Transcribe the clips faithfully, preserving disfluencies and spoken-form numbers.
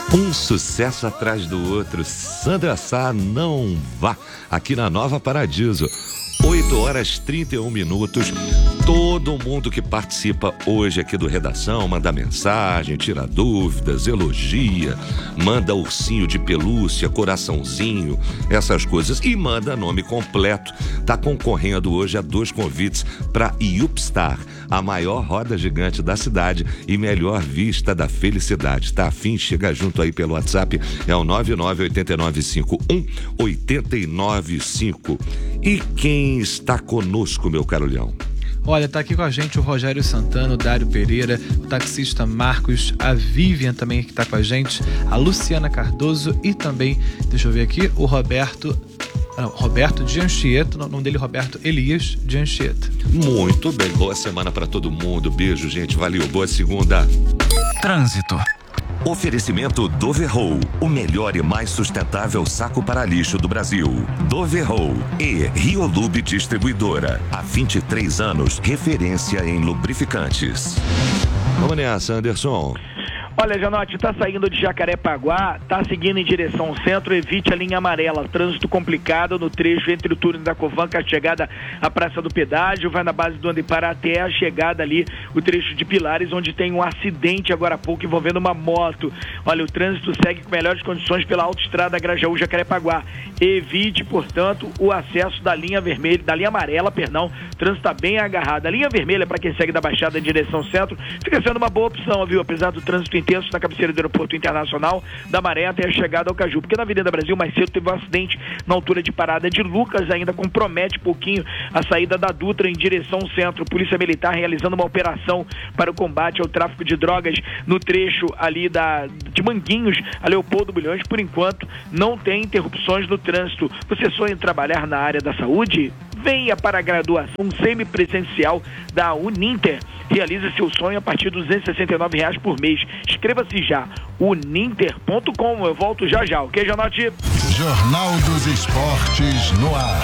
Um sucesso atrás do outro. Sandra Sá, não vá. Aqui na Nova Paradiso. oito horas e trinta e um minutos. Todo mundo que participa hoje aqui do Redação manda mensagem, tira dúvidas, elogia, manda ursinho de pelúcia, coraçãozinho, essas coisas, e manda nome completo. Tá concorrendo hoje a dois convites para Yupstar, a maior roda gigante da cidade e melhor vista da felicidade. Tá afim? Chega junto aí pelo WhatsApp, é o nove nove oito nove cinco um oito nove cinco. E quem está conosco, meu caro Leão? Olha, tá aqui com a gente o Rogério Santana, o Dário Pereira, o taxista Marcos, a Vivian também que tá com a gente, a Luciana Cardoso e também, deixa eu ver aqui, o Roberto, não, Roberto de Anchieta, o nome dele é Roberto Elias de Anchieta. Muito bem, boa semana para todo mundo, beijo gente, valeu, boa segunda. Trânsito. Oferecimento Doverroll, o melhor e mais sustentável saco para lixo do Brasil. Doverroll e Riolube Distribuidora. Há vinte e três anos, referência em lubrificantes. Vamos nessa, Anderson. Olha, Janote, tá saindo de Jacarepaguá, tá seguindo em direção ao centro, evite a linha amarela. Trânsito complicado no trecho entre o túnel da Covanca, a chegada à Praça do Pedágio, vai na base do Andepará até a chegada ali, o trecho de Pilares, onde tem um acidente agora há pouco envolvendo uma moto. Olha, o trânsito segue com melhores condições pela autoestrada Grajaú-Jacarepaguá. Evite, portanto, o acesso da linha vermelha, da linha amarela, perdão. O trânsito tá bem agarrado. A linha vermelha, para quem segue da Baixada em direção ao centro, fica sendo uma boa opção, viu? Apesar do trânsito intenso na cabeceira do Aeroporto Internacional da Maré até a chegada ao Caju, porque na Avenida Brasil mais cedo teve um acidente na altura de Parada de Lucas, ainda compromete um pouquinho a saída da Dutra em direção ao centro. Polícia Militar realizando uma operação para o combate ao tráfico de drogas no trecho ali da, de Manguinhos a Leopoldo Bulhões. Por enquanto não tem interrupções no trânsito. Você sonha em trabalhar na área da saúde? Venha para a graduação semipresencial da Uninter. Realize seu sonho a partir de duzentos e sessenta e nove reais por mês. Inscreva-se já, uninter ponto com. Eu volto já já, ok, Janote? Jornal dos Esportes no ar.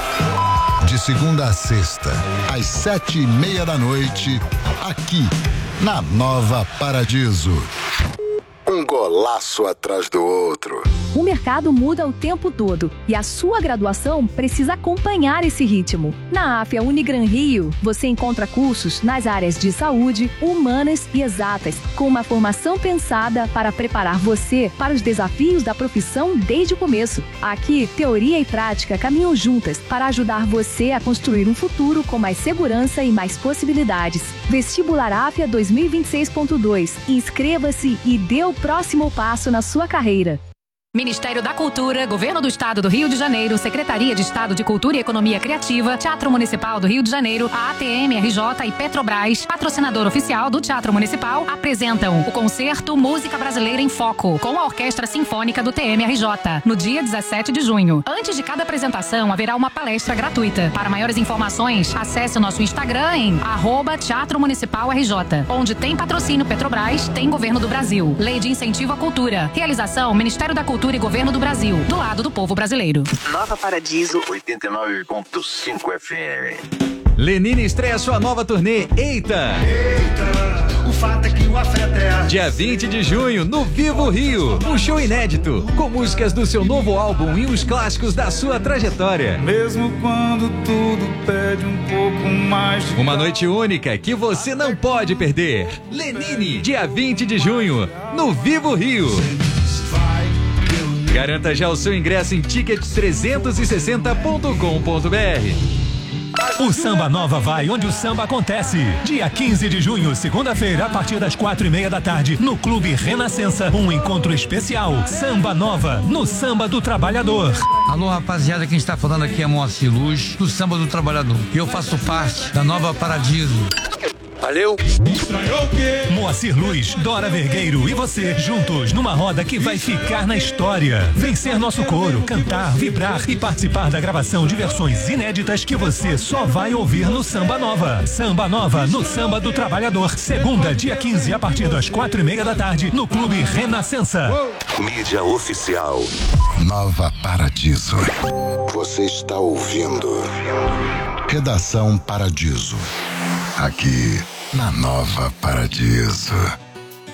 De segunda a sexta, às sete e meia da noite, aqui na Nova Paradiso. Um golaço atrás do outro. O mercado muda o tempo todo e a sua graduação precisa acompanhar esse ritmo. Na AFIA Unigran Rio, você encontra cursos nas áreas de saúde, humanas e exatas, com uma formação pensada para preparar você para os desafios da profissão desde o começo. Aqui, teoria e prática caminham juntas para ajudar você a construir um futuro com mais segurança e mais possibilidades. Vestibular AFIA dois mil e vinte e seis ponto dois. Inscreva-se e dê o próximo passo na sua carreira. Ministério da Cultura, Governo do Estado do Rio de Janeiro, Secretaria de Estado de Cultura e Economia Criativa, Teatro Municipal do Rio de Janeiro, a A T M R J e Petrobras, patrocinador oficial do Teatro Municipal, apresentam o concerto Música Brasileira em Foco, com a Orquestra Sinfônica do T M R J, no dia dezessete de junho. Antes de cada apresentação, haverá uma palestra gratuita. Para maiores informações, acesse o nosso Instagram em arroba Teatro Municipal R J, onde tem patrocínio Petrobras, tem Governo do Brasil. Lei de Incentivo à Cultura. Realização Ministério da Cultura e Governo do Brasil, do lado do povo brasileiro. Nova Paradiso oitenta e nove ponto cinco F M. Lenine estreia sua nova turnê Eita! Eita, o fato é que o afeto é a... Dia vinte de junho, no Vivo Rio, um show inédito, com músicas do seu novo álbum e os clássicos da sua trajetória. Mesmo quando tudo pede um pouco mais de... Uma noite única que você não pode perder. Lenine, dia vinte de junho, no Vivo Rio. Garanta já o seu ingresso em tickets trezentos e sessenta ponto com ponto b r. O Samba Nova vai onde o samba acontece. Dia quinze de junho, segunda-feira, a partir das quatro e meia da tarde, no Clube Renascença, um encontro especial. Samba Nova, no Samba do Trabalhador. Alô, rapaziada, quem está falando aqui é Moacir Luz, do Samba do Trabalhador. Eu faço parte da Nova Paradiso. Valeu! Moacir Luz, Dora Vergueiro e você, juntos numa roda que vai ficar na história. Vencer nosso coro, cantar, vibrar e participar da gravação de versões inéditas que você só vai ouvir no Samba Nova. Samba Nova, no Samba do Trabalhador. Segunda, dia quinze, a partir das quatro e meia da tarde, no Clube Renascença. Mídia oficial. Nova Paradiso. Você está ouvindo Redação Paradiso. Aqui na Nova Paradiso.